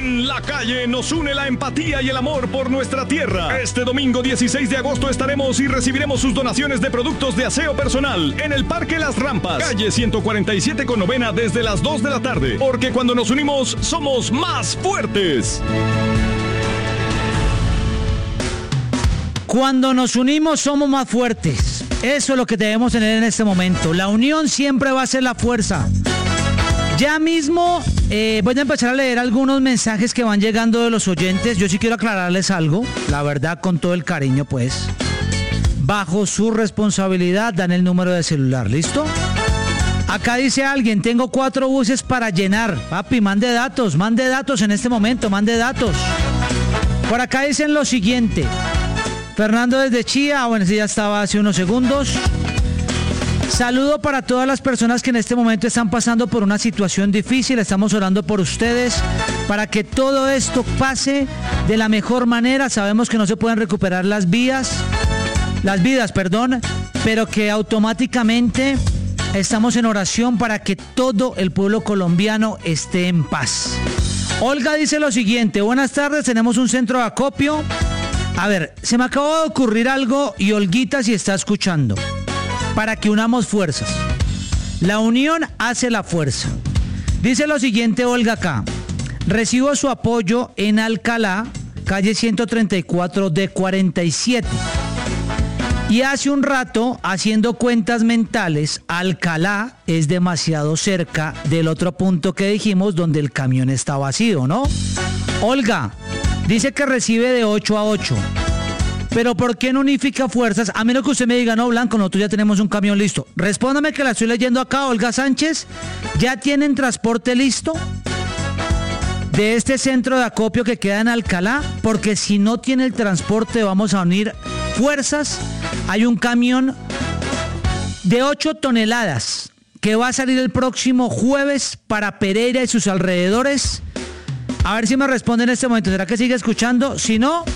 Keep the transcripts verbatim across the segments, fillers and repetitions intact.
En la calle nos une la empatía y el amor por nuestra tierra. Este domingo dieciséis de agosto estaremos y recibiremos sus donaciones de productos de aseo personal en el Parque Las Rampas, calle ciento cuarenta y siete con novena, desde las dos de la tarde. Porque cuando nos unimos, somos más fuertes. Cuando nos unimos somos más fuertes. Eso es lo que debemos tener en este momento. La unión siempre va a ser la fuerza. Ya mismo eh, voy a empezar a leer algunos mensajes que van llegando de los oyentes. Yo sí quiero aclararles algo, la verdad, con todo el cariño, pues. Bajo su responsabilidad dan el número de celular, ¿listo? Acá dice alguien, tengo cuatro buses para llenar. Papi, mande datos, mande datos en este momento, mande datos. Por acá dicen lo siguiente. Fernando desde Chía, bueno, ese ya estaba hace unos segundos. Saludo para todas las personas que en este momento están pasando por una situación difícil. Estamos orando por ustedes para que todo esto pase de la mejor manera. Sabemos que no se pueden recuperar las vías, las vidas, perdón, pero que automáticamente estamos en oración para que todo el pueblo colombiano esté en paz. Olga dice lo siguiente, buenas tardes, tenemos un centro de acopio. A ver, se me acabó de ocurrir algo y Olguita si está escuchando, para que unamos fuerzas. La unión hace la fuerza. Dice lo siguiente Olga acá, recibo su apoyo en Alcalá, calle ciento treinta y cuatro de cuarenta y siete. Y hace un rato, haciendo cuentas mentales, Alcalá es demasiado cerca del otro punto que dijimos donde el camión está vacío, ¿no? Olga, dice que recibe de ocho a ocho. Pero ¿por qué no unifica fuerzas? A menos que usted me diga, no, Blanco, nosotros ya tenemos un camión listo. Respóndame que la estoy leyendo acá, Olga Sánchez. ¿Ya tienen transporte listo de este centro de acopio que queda en Alcalá? Porque si no tiene el transporte, vamos a unir fuerzas. Hay un camión de ocho toneladas que va a salir el próximo jueves para Pereira y sus alrededores. A ver si me responde en este momento. ¿Será que sigue escuchando? Si no,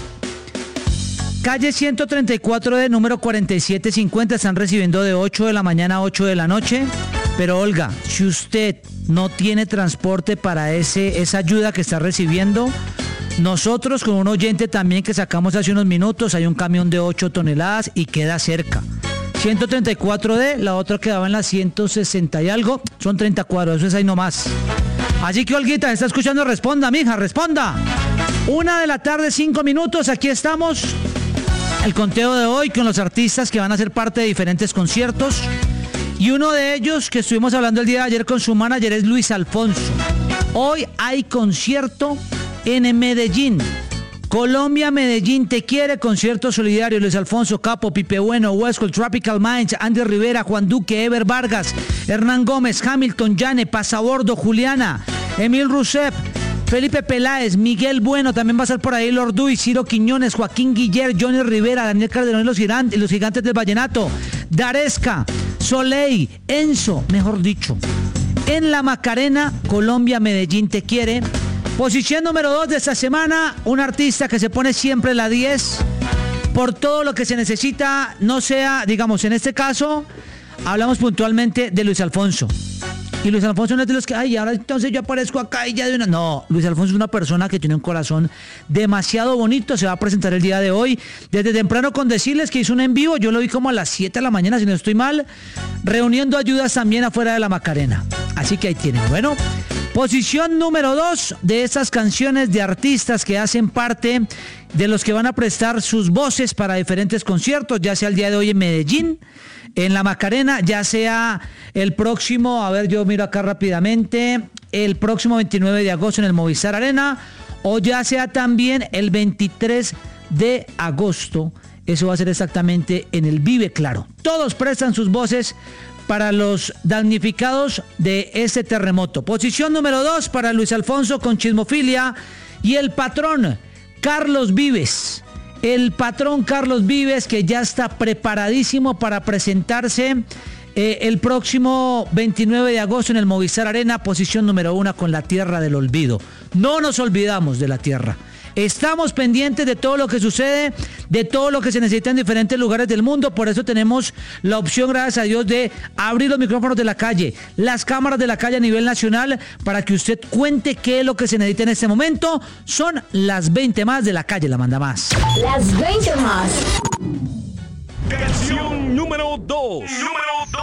calle ciento treinta y cuatro de número cuarenta y siete cincuenta. Están recibiendo de ocho de la mañana a ocho de la noche. Pero Olga, si usted no tiene transporte para ese, esa ayuda que está recibiendo, nosotros con un oyente también que sacamos hace unos minutos, hay un camión de ocho toneladas y queda cerca. ciento treinta y cuatro de, la otra quedaba en la ciento sesenta y algo, son treinta cuadros, eso es ahí nomás. Así que Olguita, ¿está escuchando? Responda, mija, responda. Una de la tarde, cinco minutos, aquí estamos. El conteo de hoy con los artistas que van a ser parte de diferentes conciertos. Y uno de ellos que estuvimos hablando el día de ayer con su manager es Luis Alfonso. Hoy hay concierto en Medellín. Colombia, Medellín te quiere, concierto solidario. Luis Alfonso, Capo, Pipe Bueno, Westcol, Tropical Minds, Andy Rivera, Juan Duque, Ever Vargas, Hernán Gómez, Hamilton, Yane, Pasabordo, Juliana, Emil Rousseff, Felipe Peláez, Miguel Bueno, también va a estar por ahí Lord Duy, Ciro Quiñones, Joaquín Guiller, Johnny Rivera, Daniel Calderón y los gigantes, los gigantes del Vallenato, Daresca, Soleil, Enzo, mejor dicho. En la Macarena, Colombia, Medellín te quiere. Posición número dos de esta semana, un artista que se pone siempre la diez por todo lo que se necesita, no sea, digamos, en este caso, hablamos puntualmente de Luis Alfonso. Y Luis Alfonso no es de los que, ay, ahora entonces yo aparezco acá y ya de una... No, Luis Alfonso es una persona que tiene un corazón demasiado bonito, se va a presentar el día de hoy. Desde temprano con decirles que hizo un en vivo, yo lo vi como a las siete de la mañana, si no estoy mal, reuniendo ayudas también afuera de la Macarena. Así que ahí tienen, bueno... Posición número dos de estas canciones de artistas que hacen parte de los que van a prestar sus voces para diferentes conciertos, ya sea el día de hoy en Medellín, en la Macarena, ya sea el próximo, a ver, yo miro acá rápidamente, el próximo veintinueve de agosto en el Movistar Arena, o ya sea también el veintitrés de agosto, eso va a ser exactamente en el Vive Claro. Todos prestan sus voces para los damnificados de este terremoto. Posición número dos para Luis Alfonso con Chismofilia y el patrón Carlos Vives. El patrón Carlos Vives que ya está preparadísimo para presentarse eh, el próximo veintinueve de agosto en el Movistar Arena. Posición número uno con La Tierra del Olvido. No nos olvidamos de la tierra. Estamos pendientes de todo lo que sucede, de todo lo que se necesita en diferentes lugares del mundo. Por eso tenemos la opción, gracias a Dios, de abrir los micrófonos de la calle, las cámaras de la calle a nivel nacional, para que usted cuente qué es lo que se necesita en este momento. Son las veinte más de la calle, la manda más. Las veinte más. Canción número dos. Número